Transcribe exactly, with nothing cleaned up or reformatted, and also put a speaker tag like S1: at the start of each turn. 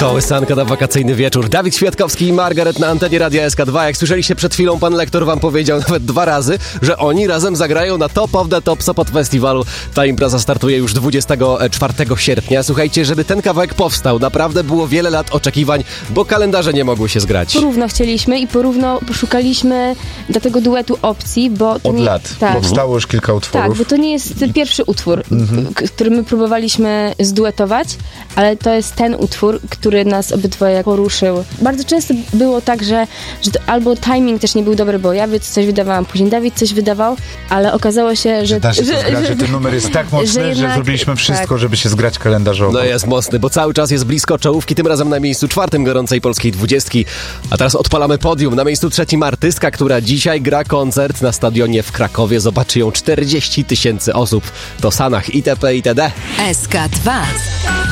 S1: Kołysanka na wakacyjny wieczór. Dawid Świadkowski i Margaret na antenie Radia S K dwa. Jak słyszeliście przed chwilą, pan lektor wam powiedział nawet dwa razy, że oni razem zagrają na Top of the Top Sopot Festiwalu. Ta impreza startuje już dwudziestego czwartego sierpnia. Słuchajcie, żeby ten kawałek powstał, naprawdę było wiele lat oczekiwań, bo kalendarze nie mogły się zgrać.
S2: Porówno chcieliśmy i porówno poszukaliśmy do tego duetu opcji, bo... To
S3: Od
S2: nie,
S3: lat.
S2: tak.
S3: Powstało już kilka utworów.
S2: Tak, bo to nie jest pierwszy utwór,
S3: Mhm.
S2: k- który my próbowaliśmy zduetować, ale to jest ten utwór, który nas obydwoje poruszył. Bardzo często było tak, że, że to albo timing też nie był dobry, bo ja coś wydawałam, później Dawid coś wydawał, ale okazało się, że...
S3: Że da się to zgrać, że ten numer jest tak mocny, że,
S2: jednak,
S3: zrobiliśmy wszystko,
S2: tak.
S3: żeby się zgrać kalendarzowo.
S1: No jest mocny, bo cały czas jest blisko czołówki, tym razem na miejscu czwartym gorącej polskiej dwudziestki. A teraz odpalamy podium. Na miejscu trzecim artystka, która dzisiaj gra koncert na stadionie w Krakowie. Zobaczy ją czterdzieści tysięcy osób. To Sanach itp. itd.
S4: S K dwa.